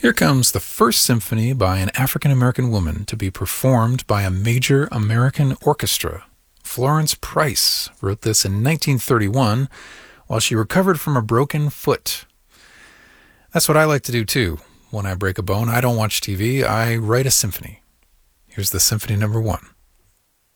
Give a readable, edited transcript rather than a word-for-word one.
Here comes the first symphony by an African-American woman to be performed by a major American orchestra. Florence Price wrote this in 1931 while she recovered from a broken foot. That's what I like to do too. When I break a bone, I don't watch TV, I write a symphony. Here's the Symphony Number 1.